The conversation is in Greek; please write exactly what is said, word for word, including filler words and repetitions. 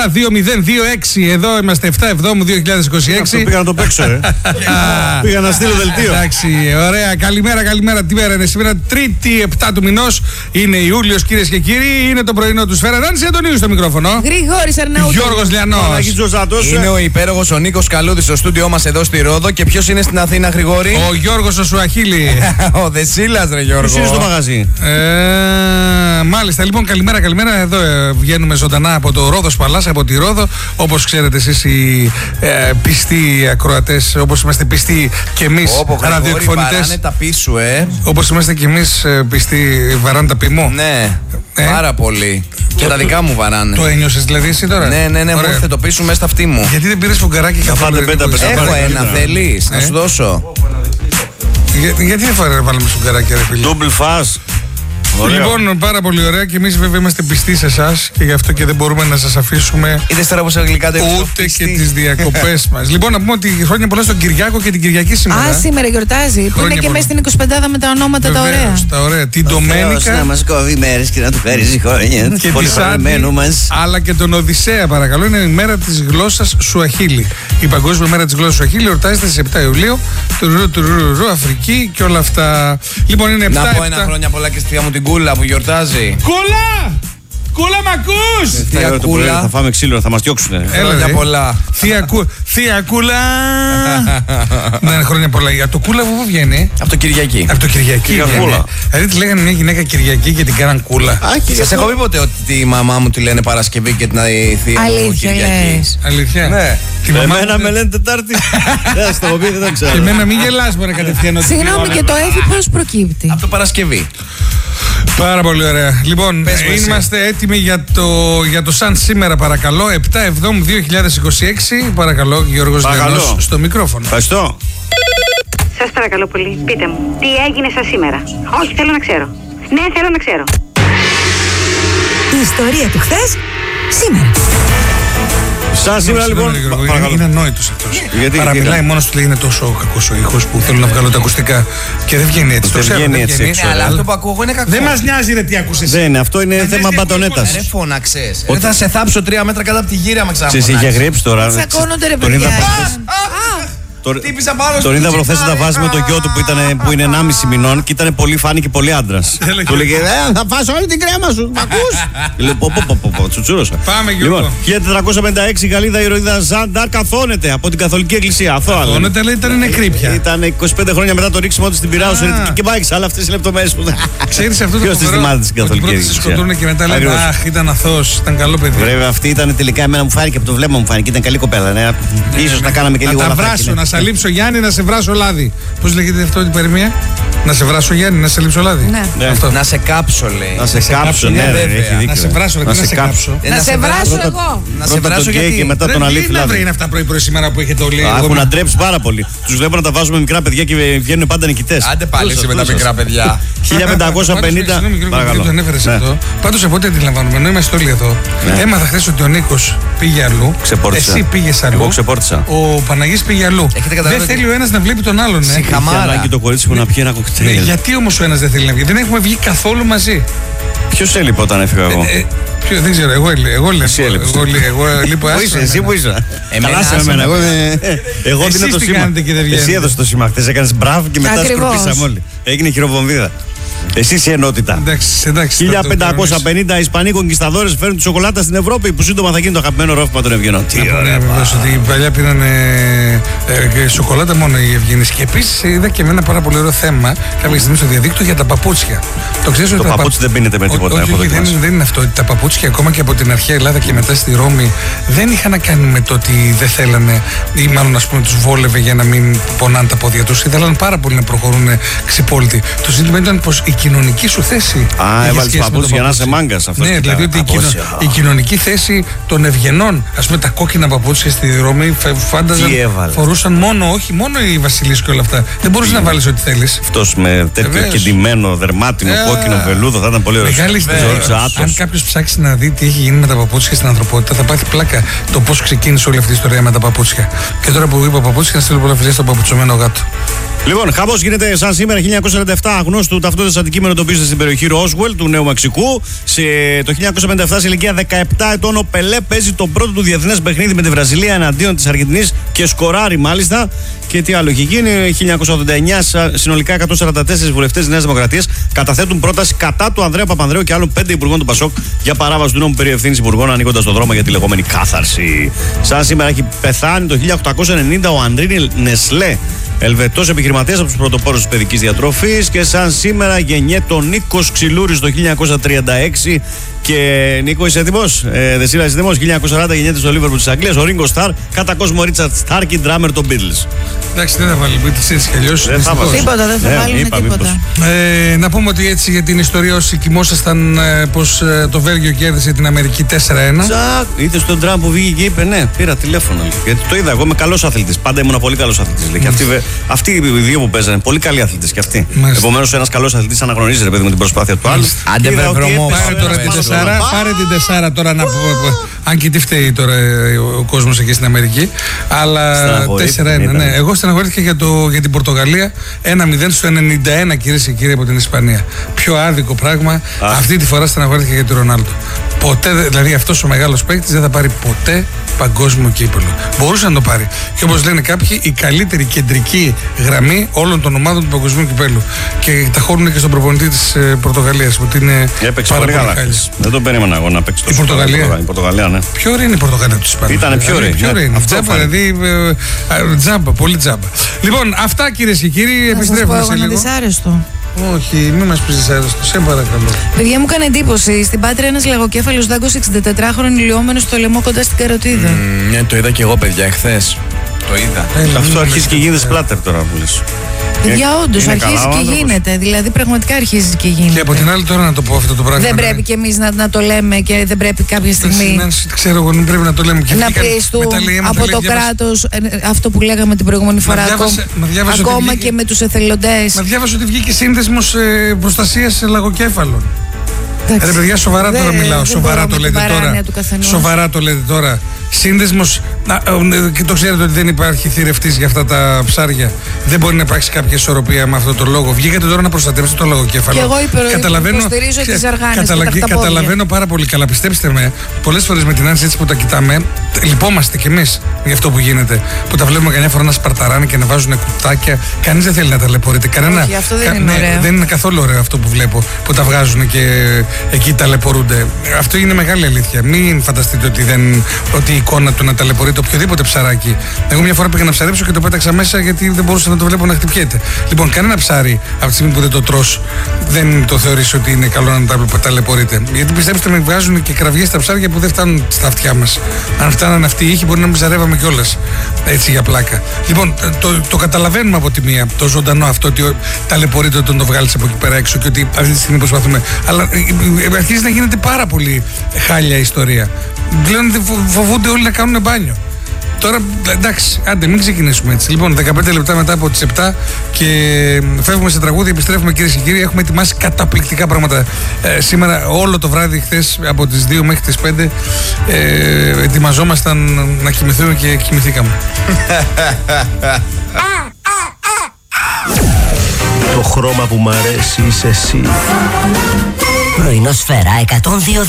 επτά δύο μηδέν δύο έξι. Εδώ είμαστε επτά εβδόμου δύο χιλιάδες είκοσι έξι. Αυτό πήγα να το παίξω, ε. Πήγα να στείλω δελτίο. Εντάξει, ωραία. Καλημέρα, καλημέρα. Τι μέρα είναι σήμερα? Τρίτη επτά του μηνός. Είναι Ιούλιος, κυρίες και κύριοι. Είναι το πρωινό του Σφαίρα. Νάνση Αντωνίου στο μικρόφωνο. Γρηγόρης Αρναούτου. Γιώργος Λιανός. Είναι ο υπέροχος ο Νίκος Καλούδης στο στούντιό μας εδώ στη Ρόδο. Και ποιος είναι στην Αθήνα, Γρηγόρη? Ο Γιώργος ο Σουαχίλη. Ο Δεσίλας, ρε Γιώργο. Ποιος είναι στο μαγαζί? Ε, μάλιστα, λοιπόν, καλημέρα, καλημέρα. Εδώ ε, βγαίνουμε ζωντανά από το Ρόδος Παλάς, από τη Ρόδο. Όπως ξέρετε εσείς οι ε, πιστοί ακροατές, όπως είμαστε πιστοί κι εμείς ραδιοεκφωνητές. Βαράνε τα πίσω, ε. Όπως είμαστε κι εμείς ε, πιστοί, βαράνε τα πειμό. Ναι, ε? πάρα πολύ. Και τα δικά μου βαράνε. Το ένιωσες δηλαδή εσύ τώρα? Ναι, ναι, ναι, μου ήρθε το πίσω μέσα στα αυτή μου. Γιατί δεν πήρες φουγκαράκι καθόλου? Έχω ένα, θέλεις να σου δώσω? Για, γιατί δεν φάρε να βάλουμε φουγκαράκι, ρε φίλε? Double fast. Λοιπόν, πάρα πολύ ωραία και εμείς βέβαια είμαστε πιστοί σε εσάς και γι' αυτό και δεν μπορούμε να σας αφήσουμε Είδες τώρα πως αγγλικά δεν ούτε και τις διακοπές μας. Λοιπόν, να πούμε ότι χρόνια πολλά στον Κυριάκο και την Κυριακή σήμερα. Α, σήμερα γιορτάζει. Που είναι και μέσα στην εικοσιπεντάδα με τα ονόματα τα ωραία. Τα ωραία. Την Ντομένικα. Να μας κόβει μέρες και να του χαρίζει χρόνια. Και τη Σάντι, αλλά και τον Οδυσσέα, παρακαλώ. Είναι η μέρα της γλώσσας Σουαχίλη. Η Παγκόσμια Μέρα της γλώσσας Σουαχίλη εορτάζεται στις επτά Ιουλίου. Τουρουρου, τουρουρου, Αφρική και όλα αυτά. Λοιπόν, είναι επτά. Να πω ένα χρόνια πολλά και στη θεία μου την Κούλα που γιορτάζει. Κούλα! Κούλα, μ' ακούς? Θεία Κούλα. Θα φάμε ξύλο, θα μας διώξουνε. Χρόνια πολλά. Θεία Κούλα. Ναι, χρόνια πολλά. Για το Κούλα που βγαίνει? Από το Κυριακή. Από το Κυριακή. Δηλαδή τη λέγανε μια γυναίκα Κυριακή και την κάναν Κούλα. Σας έχω πει ποτέ ότι τη μαμά μου τη λένε Παρασκευή και την θεία μου Κυριακή? Αλήθεια? Ναι. Εμένα με λένε Τετάρτη. Δεν θα το πει, δεν ξέρω. Και εμένα μην γελάς, μωρέ, κατευθείαν. Συγγνώμη, και το έφη πώς προκύπτει? Από το Παρασκευή. Πάρα πολύ ωραία. Λοιπόν, είμαστε έτοιμοι για το, για το σαν σήμερα, παρακαλώ. επτά εβδόμου δύο χιλιάδες είκοσι έξι. Παρακαλώ, Γιώργος Λιανός στο μικρόφωνο. Ευχαριστώ. Σας παρακαλώ πολύ, πείτε μου, τι έγινε σας σήμερα? Όχι, θέλω να ξέρω. Ναι, θέλω να ξέρω. Η ιστορία του χθες, σήμερα. Σαν σήμερα λοιπόν. Είναι ανόητος αυτός. Γιατί, παραμιλάει μόνος του, λέει είναι τόσο κακός ο ήχος που θέλω να βγάλω τα ακουστικά και δεν βγαίνει έτσι. Δεν βγαίνει έτσι έξω. Ναι, αλλά αυτό που ακούω εγώ είναι κακό. Δεν μας νοιάζει ρε τι άκουσες. Δεν είναι, αυτό είναι θέμα μπατονέτας. Ρε φώναξες. Θα σε θάψω τρία μέτρα κάτω από τη γύρα με ξαναφωνάξεις. Εσύ είχε γρήψει τώρα. Τσακώνονται ρε παιδιά. Τον είδα προχθές να τα βάζει με το γιο του που, ήταν, που είναι ενάμιση μηνών και ήταν πολύ φάνη και πολύ άντρας. Του λέγε θα φας όλη την κρέμα σου, μ' ακούς? Λέω πω πω πω πω, τσουτσούρωσα. Πάμε Γιώργο. Λοιπόν, χίλια τετρακόσια πενήντα έξι η Γαλλίδα ηρωίδα Ζαν Ντάρκ αθώνεται από την Καθολική Εκκλησία. Αθώνεται, λέει ήταν νεκρή πια. Ήταν είκοσι πέντε χρόνια μετά το ρίξιμο της στην Πειράου και μάγισσα, αλλά αυτές οι λεπτομέρειες που δεν. Ξέρεις αυτό το ποιος τη θυμάται στην Καθολική Εκκλησία? Σκοτώνουν και μετά λένε αχ, ήταν αθώος, ήταν καλό παιδί. Βέβαια αυτή ήταν τελικά εμένα μου φάνηκε από το βλέμμα μου φάνηκε, ήταν καλή κοπέλα. Ίσως να κάναμε και λίγο να τα βράσω, να σε λείψω Γιάννη, να σε βράσω λάδι. Πώς λέγεται αυτό την παροιμία? Να σε βράσω Γιάννη, να σε λείψω λάδι. Ναι. Αυτό. Να σε κάψω λέει. Να σε κάψω, ναι, ρε, έχει δίκιο. Να σε βράσω, να σε κάψω. Να σε βράσω εγώ. Να σε βράσω γιατί. Και μετά τον αλήθη λάδι. Δεν είναι αυτά πρωί-πρωί σήμερα που έχετε όλοι. Έχουν αντρέψει πάρα πολύ. Τους βλέπω να τα βάζουμε μικρά παιδιά και βγαίνουν πάντα νικητές. Άντε πάλι εσύ με τα μικρά παιδιά. χίλια πεντακόσια πενήντα. Παρακαλώ. Δεν έφερες αυτό. Πάντως από ό,τι αντιλαμβάνομαι, ενώ είμαστε όλοι εδώ, έμαθα χθες ότι ο Νίκος πήγε αλλού. Εσύ πήγες αλλού. Εγώ ξεπόρτισα. Ο Παναγής πήγε αλλού. Δεν θέλει ο ένας να βλέπει τον άλλον. Συχαμάρα. Και το κορίτσι μου να πιει ένα κοκτέιλ. Γιατί όμως ο ένας δεν θέλει να βγει? Δεν έχουμε βγει καθόλου μαζί. Ποιος έλειπε όταν έφυγα εγώ? Ποιο, δεν ξέρω, εγώ έλειπα. Εσύ έλειπες. Εγώ έλειπα. Πού είσαι, εσύ που είσαι? Καλά σε εμένα. Εγώ δίνω το σήμα. Εσύ έδωσε το σήμα χτες, έκανες μπράβο και μετά σκορπίσαμε όλοι. Έγινε χειροβομβίδα. Εσύ η ενότητα. Εντάξει, εντάξει. χίλια πεντακόσια πενήντα Ισπανοί κονκισταδόρες φέρνουν τη σοκολάτα στην Ευρώπη που σύντομα θα γίνει το αγαπημένο ρόφημα των Ευγενών. Τι ωραία, βεβαίως. Ότι οι παλιά πήραν σοκολάτα μόνο οι Ευγενείς. Και επίσης είδα και με ένα πάρα πολύ ωραίο θέμα κάποια στιγμή στο διαδίκτυο για τα παπούτσια. Το ξέρεις ότι. Το παπούτσι δεν πίνεται με τίποτα. Όχι, δεν είναι αυτό. Τα παπούτσια ακόμα και από την αρχαία Ελλάδα και μετά στη Ρώμη δεν είχαν να κάνει με το ότι δεν θέλανε ή μάλλον ας πούμε τους βόλευε για να μην πονάνε τα πόδια τους. Ήθελαν πάρα πολύ να προχωρούν ξυπόλυτοι. Το ζήτημα ήταν πως η κοινωνική σου θέση. Α, έβαλε παπούτσι για να είσαι μάγκας αυτό. Ναι, δηλαδή ότι η, κοινο, η κοινωνική θέση των ευγενών, ας πούμε τα κόκκινα παπούτσια στη Ρώμη, φάνταζαν. Φορούσαν μόνο, όχι μόνο οι βασιλείς και όλα αυτά. Δεν μπορούσε να βάλει ό,τι θέλει. Αυτό με τέτοιο κεντυμένο, δερμάτινο, ε, κόκκινο βελούδο θα ήταν πολύ ωραίο. Μεγάλη ιστορία. Αν κάποιο ψάξει να δει τι έχει γίνει με τα παπούτσια στην ανθρωπότητα, θα πάθει πλάκα το πώς ξεκίνησε όλη αυτή η ιστορία με τα παπούτσια. Και τώρα που είπα παπούτσια, να στείλω πολλά φιλιά στον παπουτσωμένο γάτο. Λοιπόν, χαμός γίνεται σαν σήμερα χίλια εννιακόσια σαράντα επτά. Αγνώστου ταυτότητας αντικείμενο εντοπίζεται στην περιοχή Ρόσουελ του Νέου Μεξικού. Σε, το χίλια εννιακόσια πενήντα επτά, σε ηλικία δεκαεπτά ετών, ο Πελέ παίζει το πρώτο του διεθνές παιχνίδι με τη Βραζιλία εναντίον της Αργεντινής και σκοράρει μάλιστα. Και τι άλλο έχει γίνει, χίλια εννιακόσια ογδόντα εννιά, συνολικά εκατόν σαράντα τέσσερις βουλευτές της Νέας Δημοκρατίας καταθέτουν πρόταση κατά του Ανδρέα Παπανδρέου και άλλων πέντε υπουργών του Πασόκ για παράβαση του νόμου περί ευθύνης υπουργών, ανοίγοντας το δρόμο για τη λεγόμενη κάθαρση. Σαν σήμερα έχει πεθάνει το χίλια οκτακόσια ενενήντα ο Αντρίνι Νεσλέ, Ελβετός επιχειρηματίας από τους πρωτοπόρους της παιδικής διατροφής. Και σαν σήμερα γεννιέται ο Νίκος Ξυλούρης το χίλια εννιακόσια τριάντα έξι. Και Νίκο, είσαι έτοιμος? Ε, Δεσίλα, είσαι έτοιμος? χίλια εννιακόσια σαράντα γεννιέται στο Λίβερπουλ της Αγγλίας ο Ρίγκο Σταρ, κατά κόσμο Ρίτσαρτ Στάρκι, ντράμερ των Beatles. Εντάξει, δεν θα βάλει Beatles έτσι κι αλλιώς. Δεν θα βάλει. Τίποτα, δεν θα ε, βάλει τίποτα. Ε, να πούμε ότι έτσι για την ιστορία, όσοι κοιμόσασταν ε, πως ε, το Βέλγιο κέρδισε την Αμερική τέσσερα ένα. Τζακ, είδε στον Τραμπ που βγήκε και είπε ναι, πήρα τηλέφωνο. Γιατί το είδα, εγώ είμαι καλός αθλητής. Πάντα ήμουν πολύ καλός αθλητής. Και αυτοί, αυτοί οι δύο που παίζανε, πολύ καλοί αθλητές κι αυτοί. Επομένως, ένας καλός αθλητής αναγνωρίζει ρε παιδί με την προσπάθεια του άλλου. Άντε με βρωμό. Πάρε την τεσσάρα τώρα να πούμε. Αν και τι φταίει τώρα ο κόσμος εκεί στην Αμερική. Αλλά τέσσερα ένα. Ναι. Εγώ στεναχωρήθηκα για, το, για την Πορτογαλία ένα μηδέν στο ενενήντα ένα, κυρίες και κύριοι, από την Ισπανία. Πιο άδικο πράγμα. Α. Αυτή τη φορά στεναχωρήθηκα για τον Ρονάλντο. Ποτέ, δηλαδή αυτός ο μεγάλος παίκτης δεν θα πάρει ποτέ παγκόσμιο κύπελλο. Μπορούσε να το πάρει. Και όπως λένε κάποιοι, η καλύτερη κεντρική γραμμή όλων των ομάδων του παγκοσμίου κυπέλλου. Και τα χώρουν και στον προπονητή της ε, Πορτογαλίας. Που είναι έπαιξε πάρα πολύ καλά. Δεν το περίμενα εγώ να παίξει το. Η Πορτογαλία. Η Πορτογαλία, ναι. Πιο ωραία είναι η Πορτογαλία του Ισπανού. Ήταν πιο ωραία. Πιο ωραία. Τζάμπα, δηλαδή. Ε, τζάμπα, πολύ τζάμπα. Λοιπόν, αυτά κυρίες και κύριοι. Επιστρέφουμε σε λίγο. Δυσάρεστο. Όχι, μην μας πεις δυσάρεστο, σε παρακαλώ. Παιδιά, μου έκανε εντύπωση. Στην Πάτρια ένας λαγοκέφαλος δάγκωσε εξηντατετράχρονο ηλιόμενο στο λαιμό κοντά στην καροτίδα. Mm, ναι, το είδα και εγώ, παιδιά, εχθές. Το είδα. Έλα, αυτό αρχίζει και γίνεται σπλάτερ τώρα που λες. Παιδιά, όντως αρχίζει και γίνεται. Δηλαδή, πραγματικά αρχίζει και γίνεται. Και από την άλλη, τώρα να το πω αυτό το πράγμα. Δεν πρέπει κι εμείς να, να το λέμε και δεν πρέπει κάποια στιγμή. Ξέρω εγώ, δεν πρέπει να το λέμε. Και να πιεστούν από το κράτος αυτό που λέγαμε την προηγούμενη φορά. Ακόμα και με τους εθελοντές. Μα διάβασα ότι βγήκε σύνδεσμος προστασίας λαγοκέφαλων. Ρε παιδιά, σοβαρά τώρα μιλάω. Σοβαρά το λέτε τώρα. Σοβαρά το λέτε τώρα. Σύνδεσμος, και το ξέρετε ότι δεν υπάρχει θηρευτής για αυτά τα ψάρια. Δεν μπορεί να υπάρξει κάποια ισορροπία με αυτό το λόγο. Βγήκατε τώρα να προστατεύσετε το λογοκέφαλο. Και εγώ καταλαβαίνω, υποστηρίζω τις αργάνες καταλα, και τα καταλαβαίνω πάρα πολύ καλά. Πιστέψτε με, πολλές φορές με την Άνση έτσι που τα κοιτάμε, λυπόμαστε κι εμείς για αυτό που γίνεται. Που τα βλέπουμε καμιά φορά να σπαρταράνε και να βάζουν κουτάκια. Κανείς δεν θέλει να ταλαιπωρείται. Κανένα. Όχι, αυτό δεν, κα, είναι ναι, δεν είναι καθόλου ωραίο αυτό που βλέπω. Που τα βγάζουν και εκεί ταλαιπωρούνται. Αυτό είναι μεγάλη αλήθεια. Μην φανταστείτε ότι, δεν, ότι η εικόνα του να ταλαιπωρείται οποιοδήποτε ψαράκι. Εγώ μια φορά πήγα να ψαρέψω και το πέταξα μέσα γιατί δεν μπορούσα να το βλέπω να χτυπιέται. Λοιπόν, κανένα ψάρι από τη στιγμή που δεν το τρως δεν το θεωρείς ότι είναι καλό να τα ταλαιπωρείται. Γιατί πιστέψτε με, βγάζουν και κραυγές στα ψάρια που δεν φτάνουν στα αυτιά μας. Αν φτάνανε αυτοί οι ήχοι, μπορεί να μην ψαρεύαμε κιόλας. Έτσι για πλάκα. Λοιπόν, το, το καταλαβαίνουμε από τη μία, το ζωντανό αυτό, ότι ταλαιπωρείται όταν το βγάλεις από εκεί πέρα έξω και ότι αυτή τη στιγμή προσπαθούμε. Αλλά αρχίζει να γίνεται πάρα πολύ χάλια ιστορία. Πλέον φοβούνται όλοι να κάνουν μπάνιο. Τώρα εντάξει, άντε μην ξεκινήσουμε έτσι. Λοιπόν, δεκαπέντε λεπτά μετά από τις επτά και φεύγουμε σε τραγούδι, επιστρέφουμε κυρίες και κύριοι. Έχουμε ετοιμάσει καταπληκτικά πράγματα ε, σήμερα, όλο το βράδυ, χθες από τις δύο μέχρι τις πέντε. Ε, ετοιμαζόμασταν να κοιμηθούμε και κοιμηθήκαμε. Το χρώμα που μ' αρέσει είσαι εσύ. Πρωινό Σφαίρα εκατόν δύο.